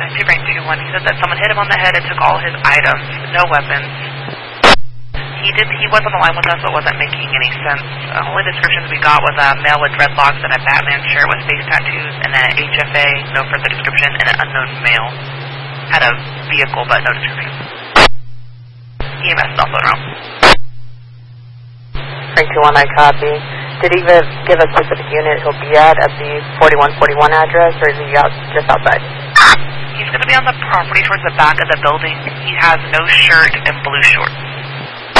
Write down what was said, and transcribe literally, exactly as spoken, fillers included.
two Frank two one. He said that someone hit him on the head and took all his items, no weapons. He did. He was on the line with us, but wasn't making any sense. The only descriptions we got was a male with dreadlocks and a Batman shirt with face tattoos, and then an H F A, no further description, and an unknown male. Had a vehicle, but no description. E M S is also wrong. Frank two one, I copy. Did he give, give a specific unit he'll be at at the forty-one forty-one address, or is he out just outside? He's going to be on the property towards the back of the building. He has no shirt and blue shorts.